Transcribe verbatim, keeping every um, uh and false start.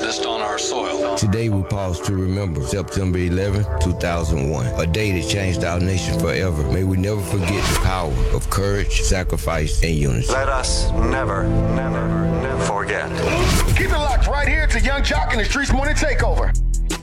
exist on our soil. Today we pause to remember September eleventh, two thousand one, a day that changed our nation forever. May we never forget the power of courage, sacrifice, and unity. Let us never, never, never forget. Keep it locked right here to Young Jock and the Streets Morning Takeover.